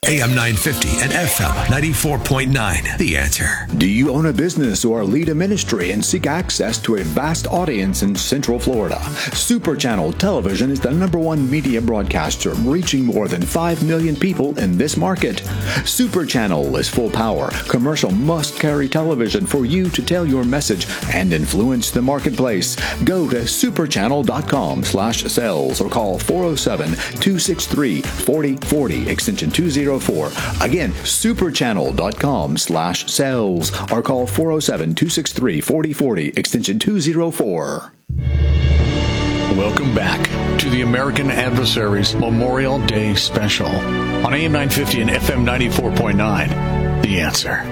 AM 950 and FM 94.9. The Answer. Do you own a business or lead a ministry and seek access to a vast audience in Central Florida? Super Channel Television is the #1 media broadcaster, reaching more than 5 million people in this market. Super Channel is full power, commercial must-carry television for you to tell your message and influence the marketplace. Go to superchannel.com/sales or call 407-263-4040, extension 204. Again, superchannel.com/sales or call 407-263-4040, extension 204. Welcome back to the American Adversaries Memorial Day Special on AM 950 and FM 94.9. The Answer.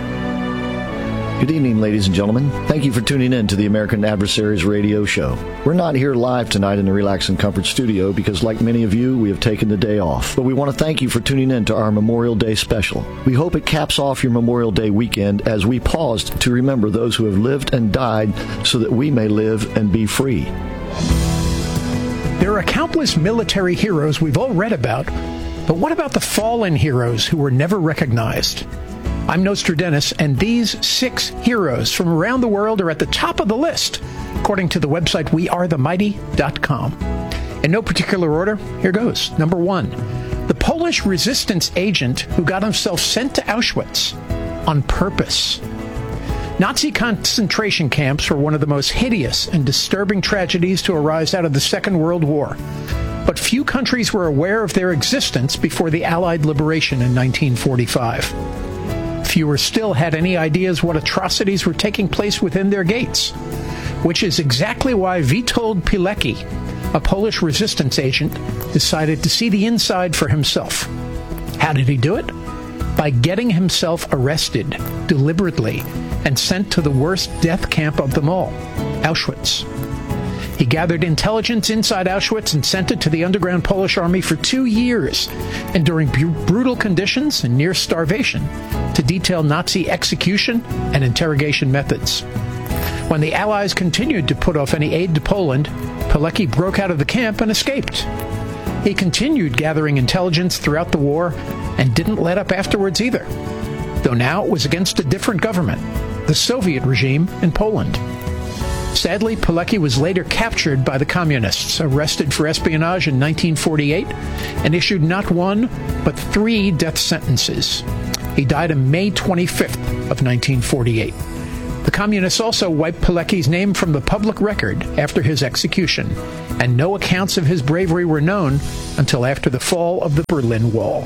Good evening, ladies and gentlemen. Thank you for tuning in to the American Adversaries radio show. We're not here live tonight in the Relax and Comfort studio because, like many of you, we have taken the day off. But we want to thank you for tuning in to our Memorial Day special. We hope it caps off your Memorial Day weekend as we paused to remember those who have lived and died so that we may live and be free. There are countless military heroes we've all read about, but what about the fallen heroes who were never recognized? I'm Nostradamus, and these 6 heroes from around the world are at the top of the list, according to the website wearethemighty.com. In no particular order, here goes. Number 1, the Polish resistance agent who got himself sent to Auschwitz on purpose. Nazi concentration camps were one of the most hideous and disturbing tragedies to arise out of the Second World War. But few countries were aware of their existence before the Allied liberation in 1945. Fewer still had any ideas what atrocities were taking place within their gates, which is exactly why Witold Pilecki, a Polish resistance agent, decided to see the inside for himself. How did he do it? By getting himself arrested deliberately and sent to the worst death camp of them all, Auschwitz. He gathered intelligence inside Auschwitz and sent it to the underground Polish army for 2 years, enduring brutal conditions and near starvation, to detail Nazi execution and interrogation methods. When the Allies continued to put off any aid to Poland, Pilecki broke out of the camp and escaped. He continued gathering intelligence throughout the war and didn't let up afterwards either, though now it was against a different government, the Soviet regime in Poland. Sadly, Pilecki was later captured by the Communists, arrested for espionage in 1948, and issued not 1, but 3 death sentences. He died on May 25th of 1948. The Communists also wiped Pilecki's name from the public record after his execution, and no accounts of his bravery were known until after the fall of the Berlin Wall.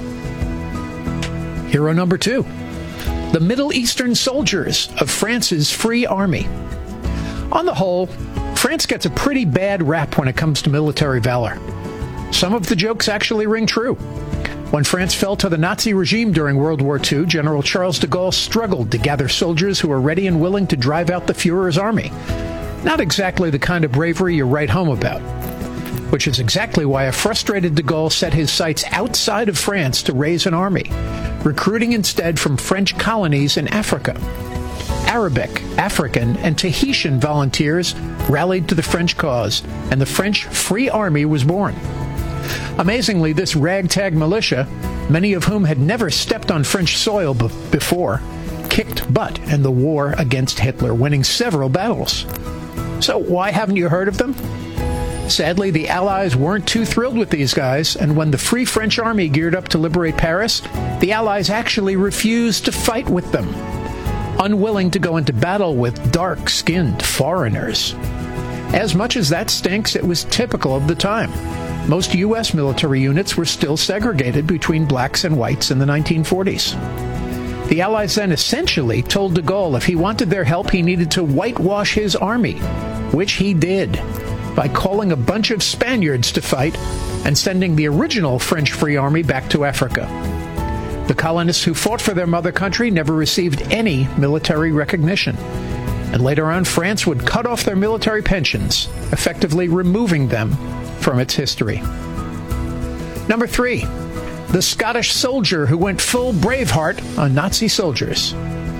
Hero number 2, the Middle Eastern soldiers of France's Free Army. On the whole, France gets a pretty bad rap when it comes to military valor. Some of the jokes actually ring true. When France fell to the Nazi regime during World War II, General Charles de Gaulle struggled to gather soldiers who were ready and willing to drive out the Führer's army. Not exactly the kind of bravery you write home about, which is exactly why a frustrated de Gaulle set his sights outside of France to raise an army, recruiting instead from French colonies in Africa. Arabic, African, and Tahitian volunteers rallied to the French cause, and the French Free Army was born. Amazingly, this ragtag militia, many of whom had never stepped on French soil before, kicked butt in the war against Hitler, winning several battles. So why haven't you heard of them? Sadly, the Allies weren't too thrilled with these guys, and when the Free French Army geared up to liberate Paris, the Allies actually refused to fight with them, unwilling to go into battle with dark-skinned foreigners. As much as that stinks, it was typical of the time. Most U.S. military units were still segregated between blacks and whites in the 1940s. The Allies then essentially told de Gaulle if he wanted their help, he needed to whitewash his army, which he did, by calling a bunch of Spaniards to fight and sending the original French Free Army back to Africa. The colonists who fought for their mother country never received any military recognition. And later on, France would cut off their military pensions, effectively removing them from its history. Number 3, the Scottish soldier who went full Braveheart on Nazi soldiers.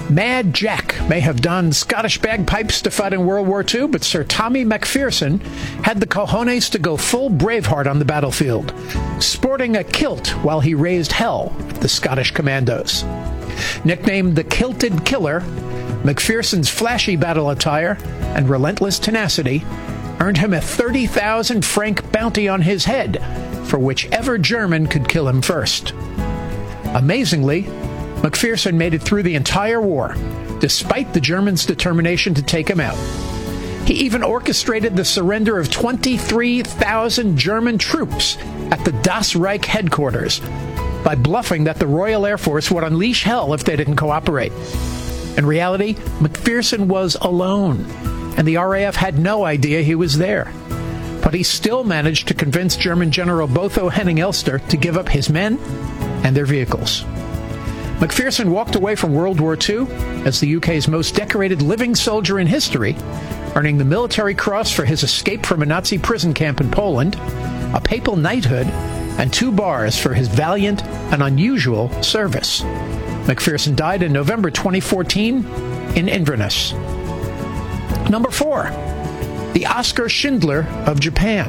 Mad Jack may have donned Scottish bagpipes to fight in World War II, but Sir Tommy McPherson had the cojones to go full Braveheart on the battlefield, sporting a kilt while he raised hell with the Scottish commandos. Nicknamed the Kilted Killer, McPherson's flashy battle attire and relentless tenacity earned him a 30,000 franc bounty on his head for whichever German could kill him first. Amazingly, McPherson made it through the entire war, despite the Germans' determination to take him out. He even orchestrated the surrender of 23,000 German troops at the Das Reich headquarters by bluffing that the Royal Air Force would unleash hell if they didn't cooperate. In reality, McPherson was alone, and the RAF had no idea he was there. But he still managed to convince German General Botho Henning-Elster to give up his men and their vehicles. McPherson walked away from World War II as the UK's most decorated living soldier in history, earning the Military Cross for his escape from a Nazi prison camp in Poland, a papal knighthood, and 2 bars for his valiant and unusual service. McPherson died in November 2014 in Inverness. Number 4, the Oskar Schindler of Japan.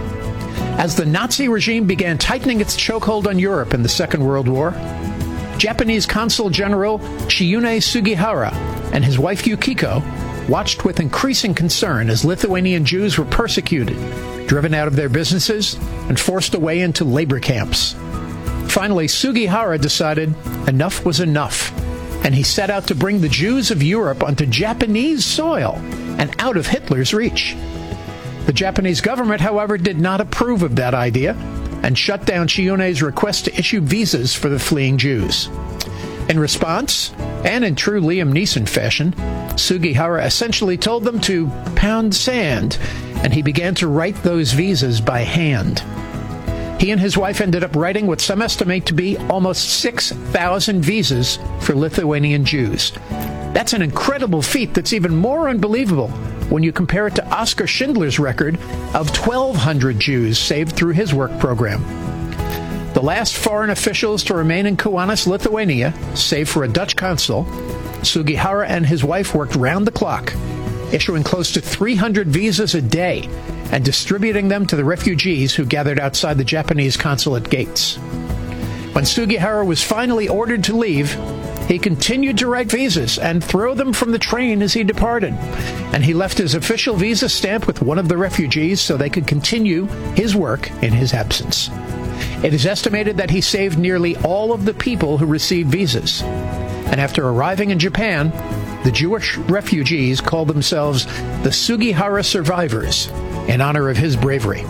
As the Nazi regime began tightening its chokehold on Europe in the Second World War, Japanese Consul General Chiune Sugihara and his wife Yukiko watched with increasing concern as Lithuanian Jews were persecuted, driven out of their businesses, and forced away into labor camps. Finally, Sugihara decided enough was enough, and he set out to bring the Jews of Europe onto Japanese soil and out of Hitler's reach. The Japanese government, however, did not approve of that idea and shut down Chiune's request to issue visas for the fleeing Jews. In response, and in true Liam Neeson fashion, Sugihara essentially told them to pound sand, and he began to write those visas by hand. He and his wife ended up writing what some estimate to be almost 6,000 visas for Lithuanian Jews. That's an incredible feat that's even more unbelievable when you compare it to Oskar Schindler's record of 1,200 Jews saved through his work program. The last foreign officials to remain in Kaunas, Lithuania, save for a Dutch consul, Sugihara and his wife worked round the clock, issuing close to 300 visas a day and distributing them to the refugees who gathered outside the Japanese consulate gates. When Sugihara was finally ordered to leave, he continued to write visas and throw them from the train as he departed, and he left his official visa stamp with one of the refugees so they could continue his work in his absence. It is estimated that he saved nearly all of the people who received visas, and after arriving in Japan, the Jewish refugees called themselves the Sugihara Survivors in honor of his bravery.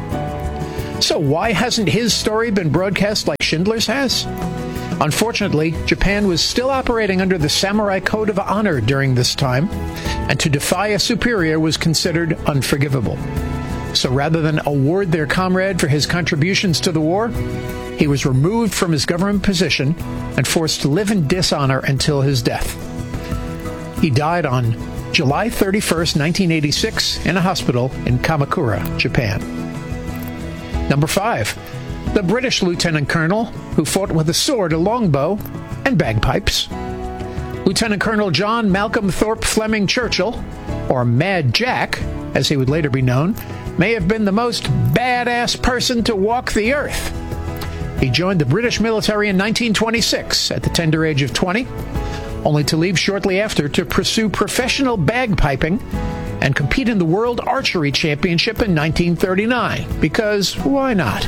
So why hasn't his story been broadcast like Schindler's has? Unfortunately, Japan was still operating under the Samurai Code of Honor during this time, and to defy a superior was considered unforgivable. So rather than award their comrade for his contributions to the war, he was removed from his government position and forced to live in dishonor until his death. He died on July 31st, 1986, in a hospital in Kamakura, Japan. Number 5. The British lieutenant colonel who fought with a sword, a longbow, and bagpipes. Lieutenant Colonel John Malcolm Thorpe Fleming Churchill, or Mad Jack, as he would later be known, may have been the most badass person to walk the earth. He joined the British military in 1926 at the tender age of 20, only to leave shortly after to pursue professional bagpiping and compete in the World Archery Championship in 1939, because why not?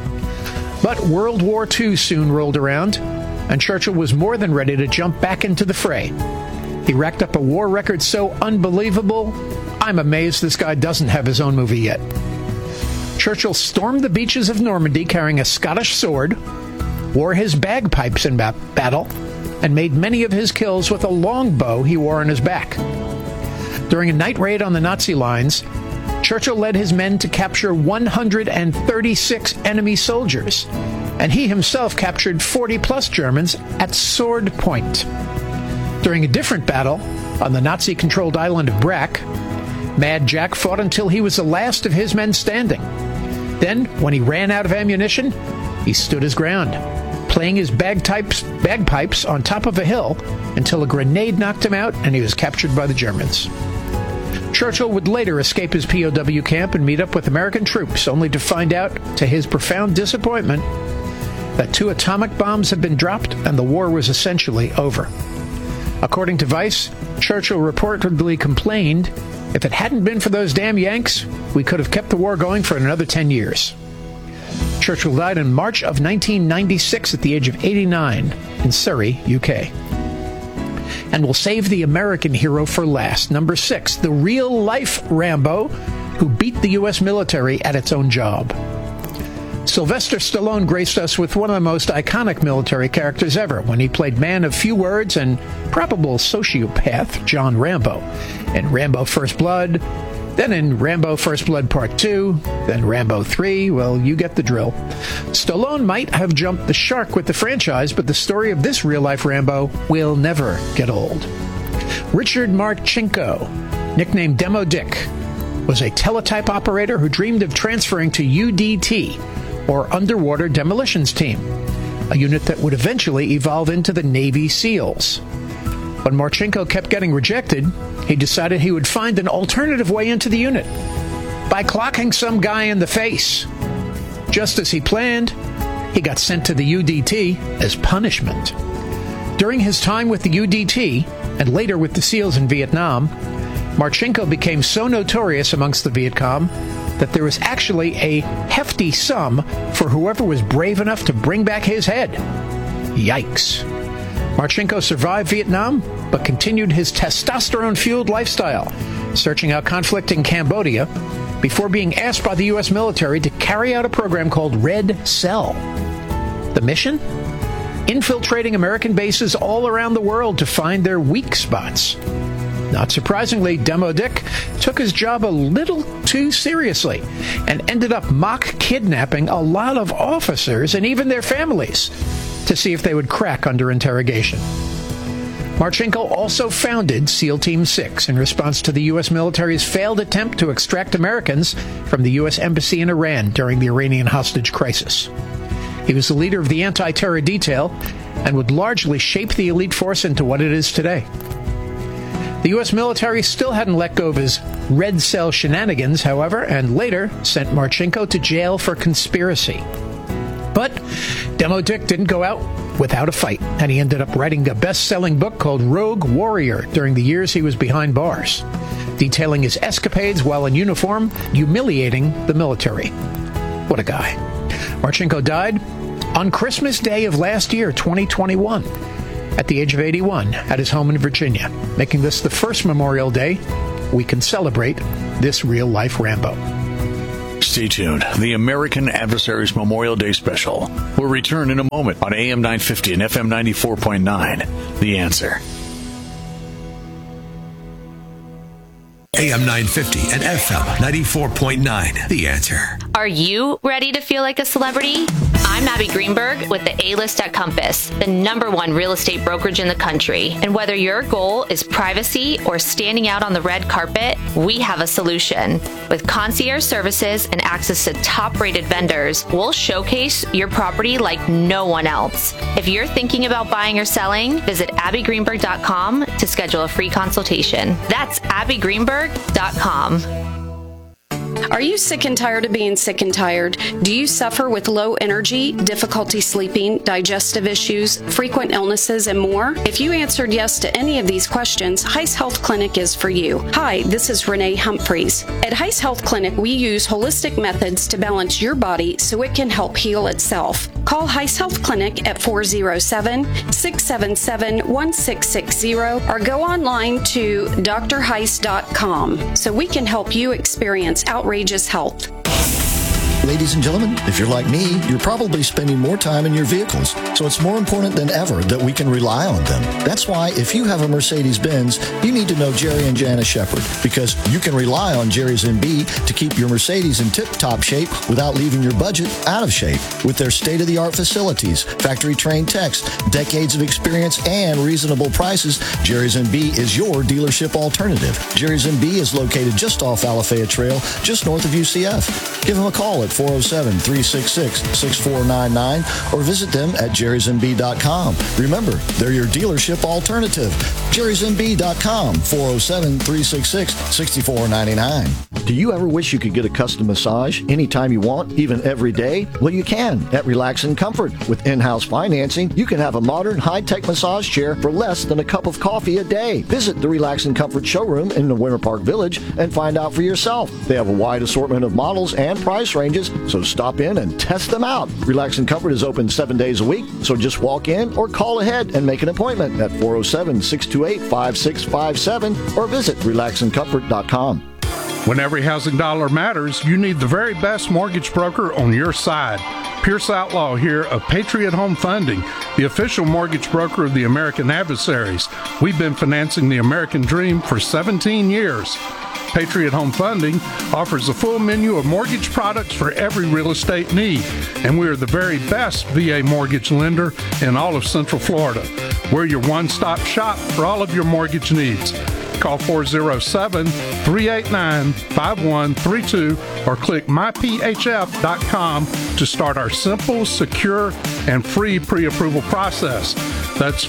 But World War II soon rolled around, and Churchill was more than ready to jump back into the fray. He racked up a war record so unbelievable, I'm amazed this guy doesn't have his own movie yet. Churchill stormed the beaches of Normandy carrying a Scottish sword, wore his bagpipes in battle, and made many of his kills with a longbow he wore on his back. During a night raid on the Nazi lines, Churchill led his men to capture 136 enemy soldiers, and he himself captured 40-plus Germans at sword point. During a different battle on the Nazi-controlled island of Brac, Mad Jack fought until he was the last of his men standing. Then, when he ran out of ammunition, he stood his ground, playing his bagpipes on top of a hill until a grenade knocked him out and he was captured by the Germans. Churchill would later escape his POW camp and meet up with American troops, only to find out, to his profound disappointment, that 2 atomic bombs had been dropped and the war was essentially over. According to Vice, Churchill reportedly complained, "If it hadn't been for those damn Yanks, we could have kept the war going for another 10 years. Churchill died in March of 1996 at the age of 89 in Surrey, UK. And we'll save the American hero for last. Number 6, the real-life Rambo who beat the U.S. military at its own job. Sylvester Stallone graced us with one of the most iconic military characters ever when he played man of few words and probable sociopath John Rambo in Rambo First Blood, then in Rambo First Blood Part 2, then Rambo 3. Well, you get the drill. Stallone might have jumped the shark with the franchise, but the story of this real-life Rambo will never get old. Richard Marchenko, nicknamed Demo Dick, was a teletype operator who dreamed of transferring to UDT, or Underwater Demolitions Team, a unit that would eventually evolve into the Navy SEALs. When Marchenko kept getting rejected, he decided he would find an alternative way into the unit by clocking some guy in the face. Just as he planned, he got sent to the UDT as punishment. During his time with the UDT, and later with the SEALs in Vietnam, Marchenko became so notorious amongst the Viet Cong that there was actually a hefty sum for whoever was brave enough to bring back his head. Yikes. Marchenko survived Vietnam, but continued his testosterone-fueled lifestyle, searching out conflict in Cambodia, before being asked by the U.S. military to carry out a program called Red Cell. The mission? Infiltrating American bases all around the world to find their weak spots. Not surprisingly, Demo Dick took his job a little too seriously and ended up mock kidnapping a lot of officers and even their families to see if they would crack under interrogation. Marchenko also founded SEAL Team 6 in response to the U.S. military's failed attempt to extract Americans from the U.S. Embassy in Iran during the Iranian hostage crisis. He was the leader of the anti-terror detail and would largely shape the elite force into what it is today. The U.S. military still hadn't let go of his Red Cell shenanigans, however, and later sent Marchenko to jail for conspiracy. But Demo Dick didn't go out without a fight, and he ended up writing a best-selling book called Rogue Warrior during the years he was behind bars, detailing his escapades while in uniform, humiliating the military. What a guy. Marchenko died on Christmas Day of last year, 2021. At the age of 81 at his home in Virginia, making this the first Memorial Day we can celebrate this real-life Rambo. Stay tuned. The American Adversaries Memorial Day Special will return in a moment on AM 950 and FM 94.9. The Answer. AM 950 and FM 94.9. The Answer. Are you ready to feel like a celebrity? I'm Abby Greenberg with the A-List at Compass, the #1 real estate brokerage in the country. And whether your goal is privacy or standing out on the red carpet, we have a solution. With concierge services and access to top-rated vendors, we'll showcase your property like no one else. If you're thinking about buying or selling, visit abbygreenberg.com to schedule a free consultation. That's abbygreenberg.com. Are you sick and tired of being sick and tired? Do you suffer with low energy, difficulty sleeping, digestive issues, frequent illnesses, and more? If you answered yes to any of these questions, Heiss Health Clinic is for you. Hi, this is Renee Humphreys. At Heiss Health Clinic, we use holistic methods to balance your body so it can help heal itself. Call Heiss Health Clinic at 407-677-1660 or go online to drheiss.com so we can help you experience outrageous health. Ladies and gentlemen, if you're like me, you're probably spending more time in your vehicles, so it's more important than ever that we can rely on them. That's why if you have a Mercedes-Benz, you need to know Jerry and Janice Shepard, because you can rely on Jerry's MB to keep your Mercedes in tip-top shape without leaving your budget out of shape. With their state-of-the-art facilities, factory-trained techs, decades of experience, and reasonable prices, Jerry's MB is your dealership alternative. Jerry's MB is located just off Alafaya Trail, just north of UCF. Give them a call at 407-366-6499 or visit them at jerrysmb.com. Remember, they're your dealership alternative. jerrysmb.com, 407-366-6499. Do you ever wish you could get a custom massage anytime you want, even every day? Well, you can at Relax and Comfort. With in-house financing, you can have a modern, high-tech massage chair for less than a cup of coffee a day. Visit the Relax and Comfort showroom in the Winter Park Village and find out for yourself. They have a wide assortment of models and price ranges, so stop in and test them out. Relax and Comfort is open 7 days a week, so just walk in or call ahead and make an appointment at 407-628-5657 or visit relaxandcomfort.com. When every housing dollar matters, you need the very best mortgage broker on your side. Pierce Outlaw here of Patriot Home Funding, the official mortgage broker of the American Adversaries. We've been financing the American dream for 17 years. Patriot Home Funding offers a full menu of mortgage products for every real estate need, and we are the very best VA mortgage lender in all of Central Florida. We're your one-stop shop for all of your mortgage needs. Call 407-389-5132 or click myphf.com to start our simple, secure, and free pre-approval process. That's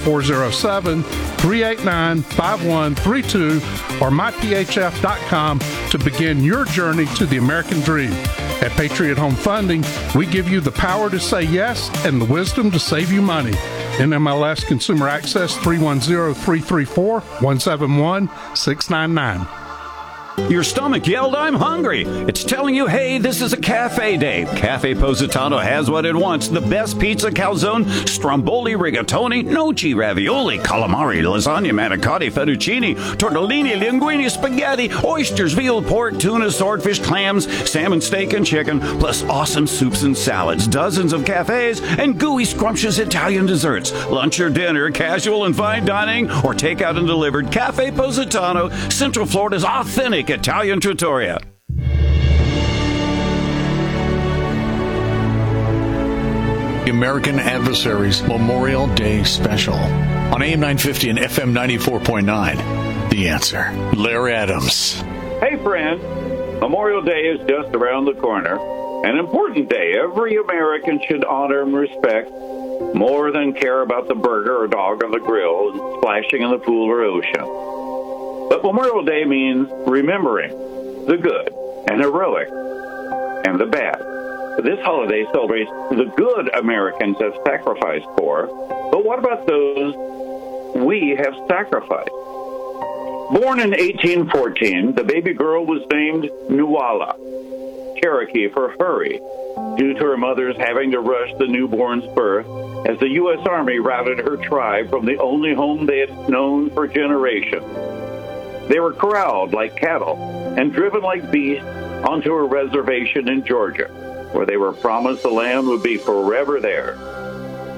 407-389-5132 or myphf.com to begin your journey to the American dream. At Patriot Home Funding, we give you the power to say yes and the wisdom to save you money. NMLS Consumer Access 310-334-171-699. Your stomach yelled, "I'm hungry." It's telling you, hey, this is a cafe day. Cafe Positano has what it wants. The best pizza, calzone, stromboli, rigatoni, gnocchi, ravioli, calamari, lasagna, manicotti, fettuccine, tortellini, linguine, spaghetti, oysters, veal, pork, tuna, swordfish, clams, salmon, steak, and chicken, plus awesome soups and salads, dozens of cafes, and gooey, scrumptious Italian desserts. Lunch or dinner, casual and fine dining, or takeout and delivered. Cafe Positano, Central Florida's authentic Italian trattoria. The American Adversaries Memorial Day Special on AM 950 and FM 94.9. The Answer. Larry Adams. Hey, friend. Memorial Day is just around the corner. An important day every American should honor and respect more than care about the burger or dog on the grill and splashing in the pool or ocean. But Memorial Day means remembering the good and heroic and the bad. This holiday celebrates the good Americans have sacrificed for, but what about those we have sacrificed? Born in 1814, the baby girl was named Nuala, Cherokee for hurry, due to her mother's having to rush the newborn's birth as the U.S. Army routed her tribe from the only home they had known for generations. They were corralled like cattle and driven like beasts onto a reservation in Georgia, where they were promised the land would be forever theirs.